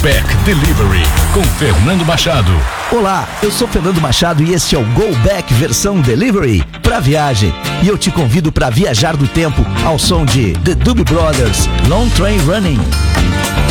Back Delivery com Fernando Machado. Olá, eu sou Fernando Machado e este é o Go Back versão Delivery para viagem. E eu te convido para viajar do tempo ao som de The Doobie Brothers, Long Train Running.